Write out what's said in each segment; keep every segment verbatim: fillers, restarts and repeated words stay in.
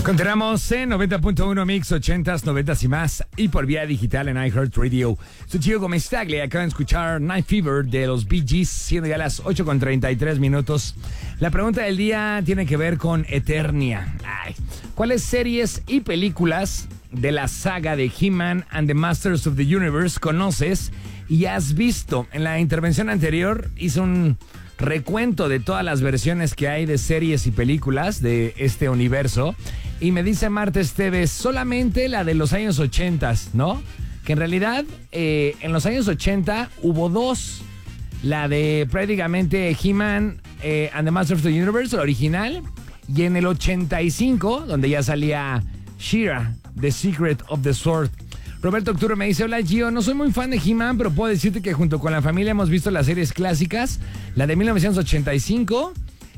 Continuamos en noventa punto uno Mix, ochentas, noventas y más, y por vía digital en iHeartRadio. Soy Gio Gómez Tagle, acaban de escuchar Night Fever de los Bee Gees, siendo ya las ocho con treinta y tres minutos. La pregunta del día tiene que ver con Eternia. Ay, ¿cuáles series y películas de la saga de He-Man and the Masters of the Universe conoces y has visto? En la intervención anterior hice un recuento de todas las versiones que hay de series y películas de este universo. Y me dice Marta Esteves, solamente la de los años ochenta, ¿no? Que en realidad eh, en los años ochenta hubo dos. La de prácticamente He-Man eh, and the Masters of the Universe, la original. Y en el ochenta y cinco, donde ya salía She-Ra, The Secret of the Sword. Roberto Octuro me dice, hola Gio, no soy muy fan de He-Man, pero puedo decirte que junto con la familia hemos visto las series clásicas, la de mil novecientos ochenta y cinco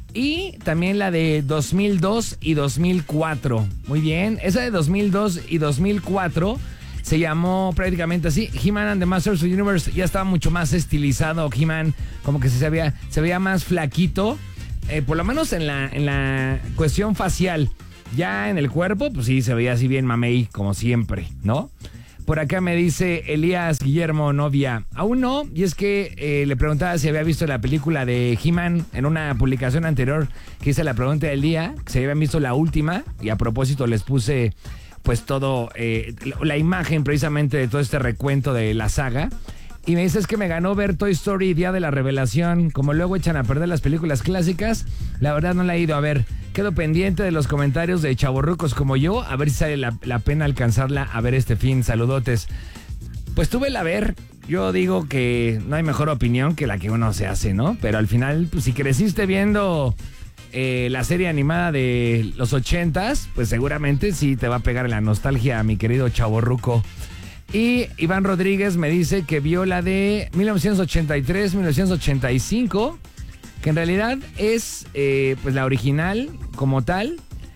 y también la de dos mil dos y dos mil cuatro. Muy bien, esa de dos mil dos y dos mil cuatro se llamó prácticamente así, He-Man and the Masters of the Universe. Ya estaba mucho más estilizado He-Man, como que se veía, se veía más flaquito, eh, por lo menos en la, en la cuestión facial. Ya en el cuerpo, pues sí, se veía así bien mamey, como siempre, ¿no? Por acá me dice Elías Guillermo Novia, aún no, y es que eh, le preguntaba si había visto la película de He-Man en una publicación anterior que hice la pregunta del día, que se habían visto la última, y a propósito les puse pues todo, eh, la imagen precisamente de todo este recuento de la saga. Y me dices que me ganó ver Toy Story Día de la Revelación. Como luego echan a perder las películas clásicas, la verdad no la he ido a ver. Quedo pendiente de los comentarios de chavorrucos como yo, a ver si sale la, la pena alcanzarla a ver este fin. Saludotes. Pues tuve la ver. Yo digo que no hay mejor opinión que la que uno se hace, ¿no? Pero al final, pues si creciste viendo eh, la serie animada de los ochentas, pues seguramente sí te va a pegar en la nostalgia, mi querido chavorruco. Y Iván Rodríguez me dice que vio la de mil novecientos ochenta y tres, mil novecientos ochenta y cinco, que en realidad es eh, pues la original como tal.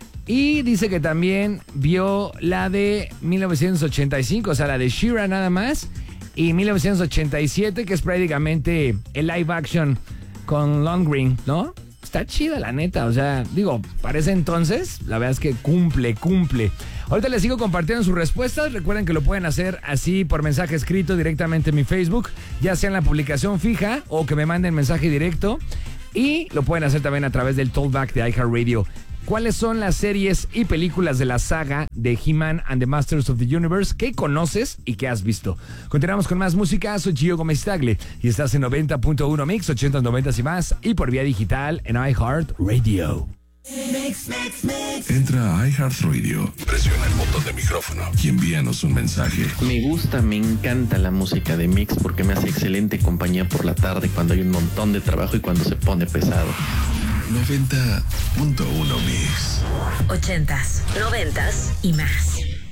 Y dice que también vio la de mil novecientos ochenta y cinco, o sea, la de She-Ra nada más. Y mil novecientos ochenta y siete, que es prácticamente el live action con Lundgren, ¿no? Está chida la neta, o sea, digo, para ese entonces, la verdad es que cumple, cumple. Ahorita les sigo compartiendo sus respuestas. Recuerden que lo pueden hacer así por mensaje escrito directamente en mi Facebook, ya sea en la publicación fija o que me manden mensaje directo. Y lo pueden hacer también a través del Talkback de iHeartRadio. ¿Cuáles son las series y películas de la saga de He-Man and the Masters of the Universe que conoces y que has visto? Continuamos con más música. Soy Gio Gómez Tagle y estás en noventa punto uno Mix, ochentas, noventas y más, y por vía digital en iHeartRadio. Mix, mix, mix. Entra a iHeartRadio, presiona el botón de micrófono y envíanos un mensaje. Me gusta, me encanta la música de Mix porque me hace excelente compañía por la tarde cuando hay un montón de trabajo y cuando se pone pesado. noventa punto uno Mix. Ochentas, noventas y más.